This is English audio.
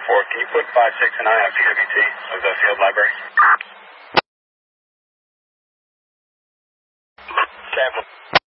Can you put 5, 6, and 9 on PWT of the field library? Sample.